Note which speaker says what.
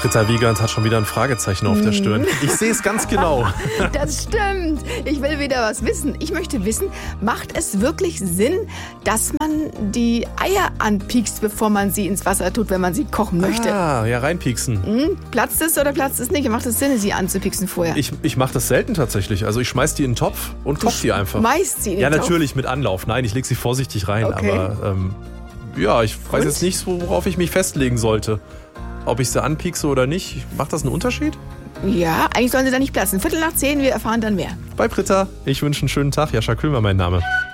Speaker 1: Britta Wiegand hat schon wieder ein Fragezeichen auf der Stirn. Ich sehe es ganz genau.
Speaker 2: Das stimmt. Ich will wieder was wissen. Ich möchte wissen, macht es wirklich Sinn, dass man die Eier anpiekst, bevor man sie ins Wasser tut, wenn man sie kochen möchte?
Speaker 1: Ah, ja, reinpieksen.
Speaker 2: Platzt es oder platzt es nicht? Macht es Sinn, sie anzupieksen vorher?
Speaker 1: Ich mache das selten tatsächlich. Also ich schmeiß die in den Topf und koche die einfach.
Speaker 2: Schmeißt sie in den
Speaker 1: Ja,
Speaker 2: Topf?
Speaker 1: natürlich mit Anlauf. Nein, ich lege sie vorsichtig rein.
Speaker 2: Okay.
Speaker 1: Aber ja, ich weiß jetzt nicht, worauf ich mich festlegen sollte. Ob ich sie anpiekse oder nicht. Macht das einen Unterschied?
Speaker 2: Ja, eigentlich sollen sie da nicht platzen. 9:15, wir erfahren dann mehr.
Speaker 1: Bei Britta. Ich wünsche einen schönen Tag. Jascha Kühlmer mein Name.